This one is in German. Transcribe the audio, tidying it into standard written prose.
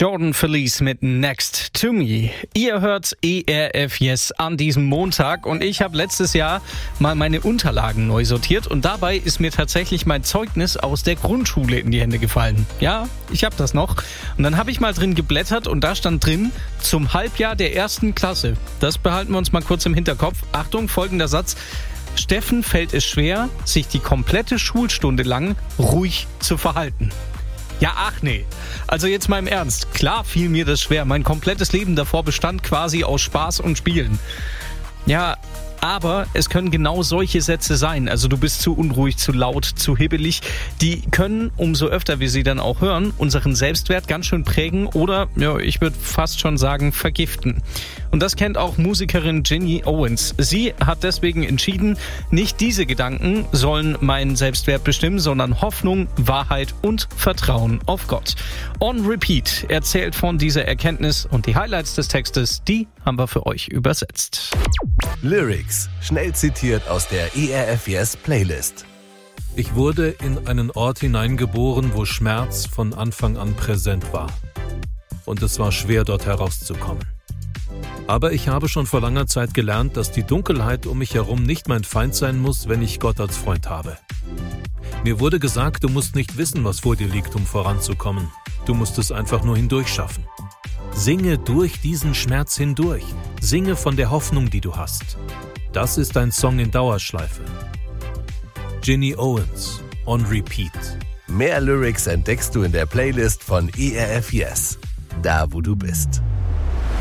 Jordan Felice mit Next to Me. Ihr hört ERF Yes an diesem Montag und ich habe letztes Jahr mal meine Unterlagen neu sortiert und dabei ist mir tatsächlich mein Zeugnis aus der Grundschule in die Hände gefallen. Ja, ich habe das noch. Und dann habe ich mal drin geblättert und da stand drin, zum Halbjahr der 1. Klasse. Das behalten wir uns mal kurz im Hinterkopf. Achtung, folgender Satz. Steffen fällt es schwer, sich die komplette Schulstunde lang ruhig zu verhalten. Ja, ach nee. Also jetzt mal im Ernst. Klar fiel mir das schwer. Mein komplettes Leben davor bestand quasi aus Spaß und Spielen. Ja, aber es können genau solche Sätze sein. Also du bist zu unruhig, zu laut, zu hibbelig. Die können, umso öfter wir sie dann auch hören, unseren Selbstwert ganz schön prägen oder, ja, ich würde fast schon sagen, vergiften. Und das kennt auch Musikerin Ginny Owens. Sie hat deswegen entschieden, nicht diese Gedanken sollen meinen Selbstwert bestimmen, sondern Hoffnung, Wahrheit und Vertrauen auf Gott. On Repeat erzählt von dieser Erkenntnis und die Highlights des Textes, die haben wir für euch übersetzt. Lyrics, schnell zitiert aus der ERF Yes Playlist. Ich wurde in einen Ort hineingeboren, wo Schmerz von Anfang an präsent war. Und es war schwer, dort herauszukommen. Aber ich habe schon vor langer Zeit gelernt, dass die Dunkelheit um mich herum nicht mein Feind sein muss, wenn ich Gott als Freund habe. Mir wurde gesagt, du musst nicht wissen, was vor dir liegt, um voranzukommen. Du musst es einfach nur hindurchschaffen. Singe durch diesen Schmerz hindurch. Singe von der Hoffnung, die du hast. Das ist ein Song in Dauerschleife. Ginny Owens, On Repeat. Mehr Lyrics entdeckst du in der Playlist von ERF Yes. Da, wo du bist.